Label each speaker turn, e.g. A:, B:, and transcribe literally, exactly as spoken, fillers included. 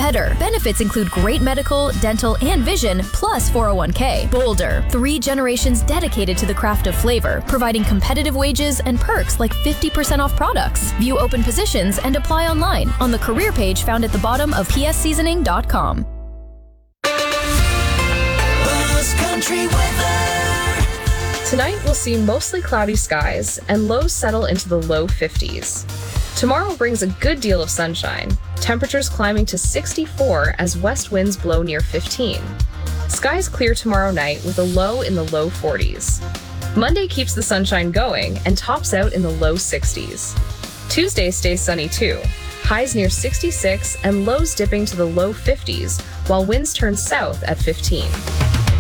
A: better. Benefits include great medical, dental, and vision, plus four oh one k. Boulder, three generations dedicated to the craft of flavor, providing competitive wages and perks like fifty percent off products. View open positions and apply online on the career page found at the bottom of p s seasoning dot com.
B: Country weather.
C: Tonight we'll see mostly cloudy skies and lows settle into the low fifties. Tomorrow brings a good deal of sunshine, temperatures climbing to sixty-four as west winds blow near fifteen. Skies clear tomorrow night with a low in the low forties. Monday keeps the sunshine going and tops out in the low sixties. Tuesday stays sunny too, highs near sixty-six and lows dipping to the low fifties while winds turn south at fifteen.